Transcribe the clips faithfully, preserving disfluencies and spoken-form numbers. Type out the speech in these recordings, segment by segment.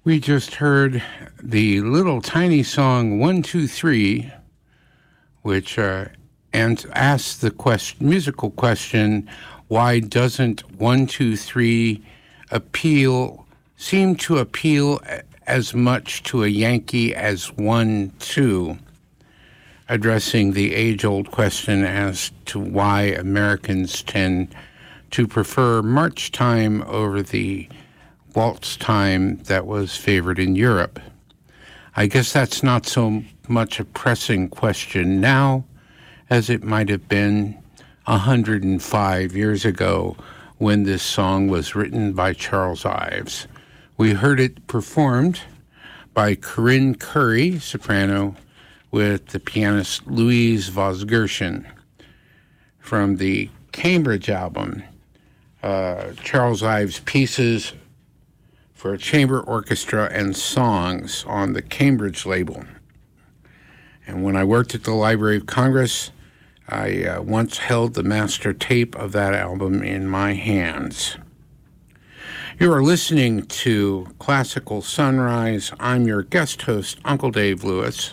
We just heard the little tiny song one two three, which uh, and asks the question, musical question, why doesn't one two three appeal, seem to appeal as much to a Yankee as one two, addressing the age-old question as to why Americans tend to prefer march time over the waltz time that was favored in Europe. I guess that's not so much a pressing question now as it might have been one hundred five years ago when this song was written by Charles Ives. We heard it performed by Corinne Curry, soprano, with the pianist Louise Vosgershon from the Cambridge album, uh, Charles Ives Pieces for a Chamber Orchestra and Songs on the Cambridge label. And when I worked at the Library of Congress, I uh, once held the master tape of that album in my hands. You are listening to Classical Sunrise. I'm your guest host, Uncle Dave Lewis.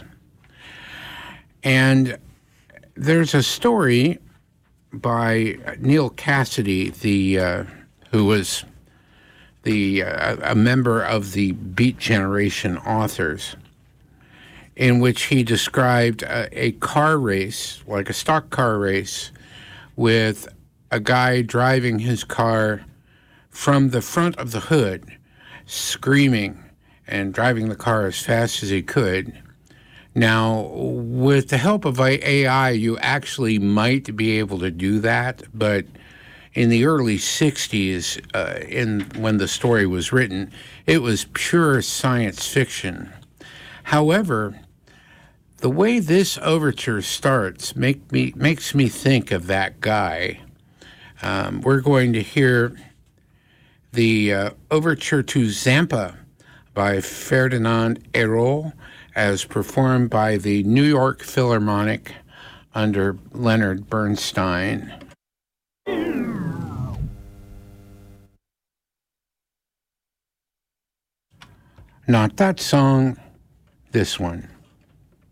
And there's a story by Neal Cassady, the uh, who was the uh, a member of the Beat Generation authors, in which he described a, a car race, like a stock car race, with a guy driving his car from the front of the hood, screaming and driving the car as fast as he could. Now, with the help of A I, you actually might be able to do that, but in the early sixties, uh, in when the story was written, it was pure science fiction. However, the way this overture starts make me makes me think of that guy. Um, we're going to hear the uh, overture to Zampa by Ferdinand Hérold, as performed by the New York Philharmonic under Leonard Bernstein. Not that song, this one.